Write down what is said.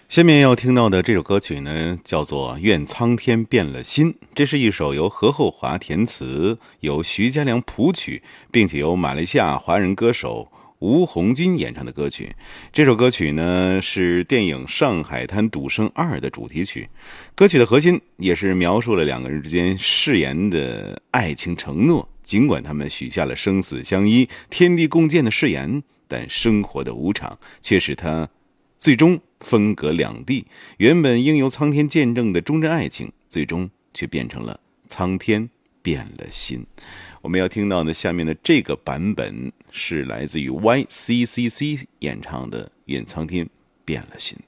下面要听到的这首歌曲呢，叫做《愿苍天变了心》。这是一首由何厚华填词，由徐佳良谱曲，并且由马来西亚华人歌手吴红军演唱的歌曲。这首歌曲呢，是电影《上海滩赌圣2》的主题曲。歌曲的核心也是描述了两个人之间誓言的爱情承诺。尽管他们许下了生死相依、天地共鉴的誓言，但生活的无常却使他最终分隔两地，原本应由苍天见证的忠贞爱情，最终却变成了苍天变了心。我们要听到的下面的这个版本是来自于 YCCC 演唱的《愿苍天变了心》。